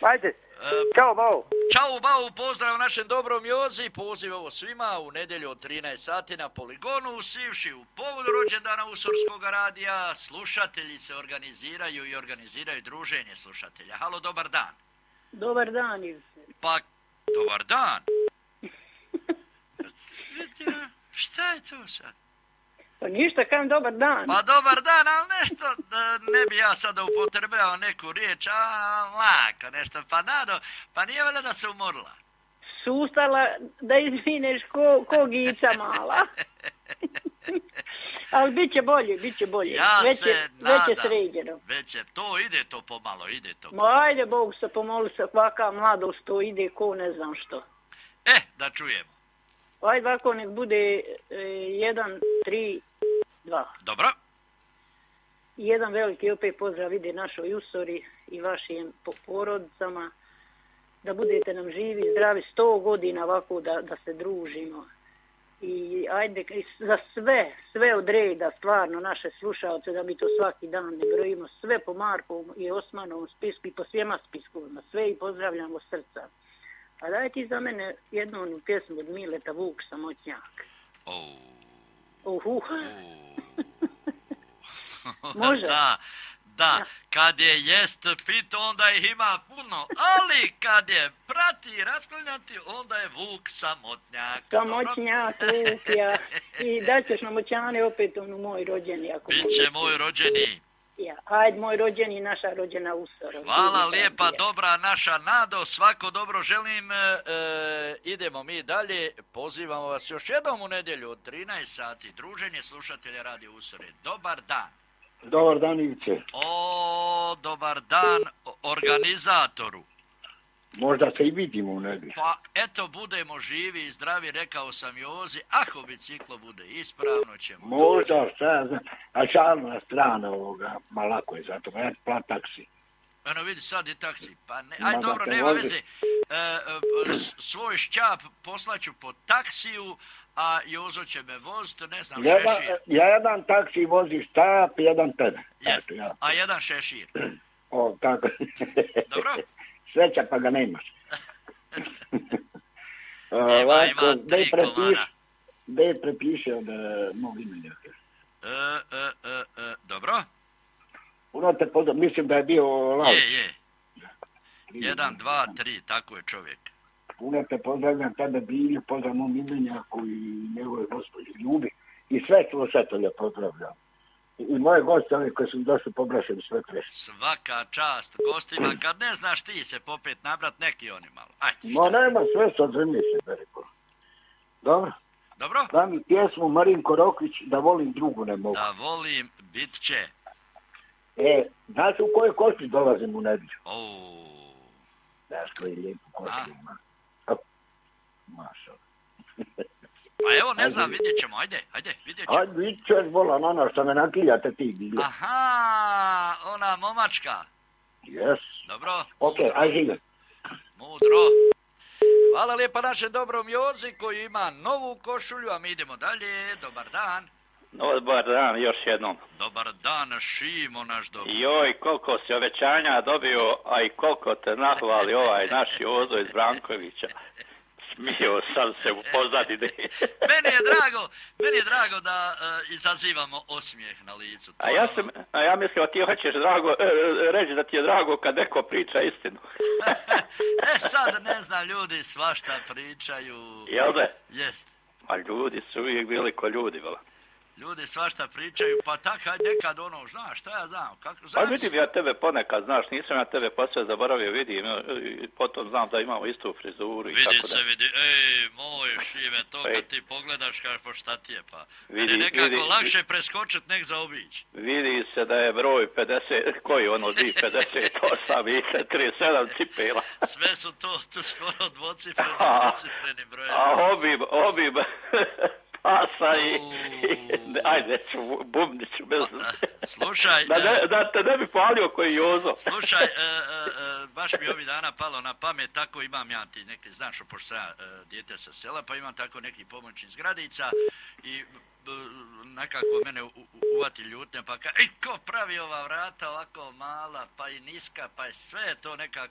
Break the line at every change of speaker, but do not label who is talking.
Ajde, čao Bao.
Ćao Bao, pozdrav našem dobrom Jozi, poziv ovo svima u nedjelju od 13 sati na Poligonu, usivši u povodu rođendana Usorskog radija, slušatelji se organiziraju i organiziraju druženje slušatelja. Halo, dobar dan.
Dobar dan, Ivse.
Pa, dobar dan. Šta je to sad?
Pa ništa, kažem dobar dan.
Pa dobar dan, ali nešto, ne bi ja sada upotrebljao neku riječ, lako nešto, pa Nado, pa nije valjda da se umorila?
Sustala da izvineš ko gica mala. Ali bit će bolje.
Ja
već
se
nadam.
nadam.
Već je sređeno.
Već je to, ide to pomalo.
Ma ajde, Bog se pomoli se, kvaka mladost to ide ko ne znam što.
Da čujemo.
Ajde, ovako nek bude 1, 3, 2.
Dobro.
Jedan veliki opet pozdrav ide našoj Usori i vašim porodicama. Da budete nam živi, zdravi 100 godina ovako da se družimo. I ajde za sve od reda, stvarno naše slušalce, da mi to svaki dan ne brojimo, sve po Markovom i Osmanovom spisku i po svijema spiskovima, sve i pozdravljamo srca. A daj ti za mene jednu pjesmu od Mileta Vuk Samotnjak. Može?
Da, kad je jest pit, onda ih ima puno, ali kad je prati i rasklanjati, onda je Vuk Samotnjak.
Samotnjak, Vuk, ja. I daćeš nam oćane opet onu moj rođeni.
Biće moj rođeni.
Ja, ajde, moj rođeni i naša rođena Usora.
Hvala lijepa, dobra naša Nado, svako dobro želim. Idemo mi dalje, pozivamo vas još jednom u nedjelju od 13 sati. Druženje slušatelja Radio Usore. Dobar dan.
Dobar dan, Ivice.
Dobar dan organizatoru.
Možda se i vidimo u nedjelju.
Pa eto, budemo živi i zdravi, rekao sam Jozi, ako biciklo bude ispravno ćemo
možda, šta znam, a šalna strana ovoga, ma lako je zato, ja plat taksi.
Eno vidi, sad je taksi, pa ne, aj dobro, nema veze, svoj šćap poslaću po taksiju, a Jozo će me voziti, ne znam, šešir.
Jedan taksi vozi štap, jedan tebe.
Jest, a jedan šešir.
O, tako.
Dobro?
Sreća pa ga nemaš.
Ima 3 komara.
Gdje prepiše od mog imenjaka?
Dobro.
Puno te pozdrav, mislim da je bio lav.
Je. 1, 2, 3, tako je čovjek.
Puno te pozdravljam tebe Bilju, pozdrav mom imenjaku i njegove gospođe Ljubi. I sve slušatelje pozdravljam. I moje goste, oni koji su došli pobrašeni sve treši.
Svaka čast gostima, kad ne znaš ti se popet nabrat, neki oni malo. Ajde,
šta? Ma nema, sve se odzrmiše, da rekao.
Dobro?
Da mi pjesmu Marinko Rokvić, Da volim drugu ne mogu.
Da volim, bit će.
Znaš u kojoj košti dolazim u nedjelju? Znaš koji lijepu košti ima. Mašal.
Pa evo, ne znam, vidjet ćemo, ajde, vidjet ćemo.
Ajde, vidjet ćeš bola na ono što me nakiljate ti bilje.
Aha, ona momačka.
Yes.
Dobro.
Ok, aj živje.
Mudro. Hvala lijepa našem dobrom Jozi koji ima novu košulju, a mi idemo dalje. Dobar dan.
Dobar dan, još jednom.
Dobar dan, Šimo naš dobro.
Joj, koliko si obećanja dobio, a i koliko te nahvali ovaj naš Jozo iz Brankovića. Smio sam se upoznati.
Meni je drago da izazivamo osmijeh na licu.
Ja mislim da ti hoćeš reći da ti je drago kad neko priča istinu.
Sad ne znam, ljudi svašta pričaju.
Jel da?
Jest.
A ljudi su uvijek bili ko ljudi, vela.
Ljudi svašta pričaju, pa tako nekad ono, znaš, šta ja znam?
Pa vidim ja tebe ponekad, znaš, nisam ja tebe posve zaboravio, vidim, potom znam da imamo istu frizuru i tako da.
Vidi, moj Šime, to kad ti pogledaš, kažeš, pa šta ti je, pa. Meni nekako lakše preskočit nek zaobići.
Vidi se da je broj 50, koji ono, 58 i 37 cipela.
Sve su to skoro dvocifreni brojevi.
A obim, pasa i ajde, bubniću bez...
Slušaj...
Da te ne bi palio koji Jozo.
Slušaj, baš mi ovih dana palo na pamet, tako imam ja ti neki, znaš, pošto sam ja dijete sa sela, pa imam tako neki pomoćnih zgradica i nekako mene uvati ljutnja, pa ko pravi ova vrata ovako mala, pa i niska, pa i sve to nekako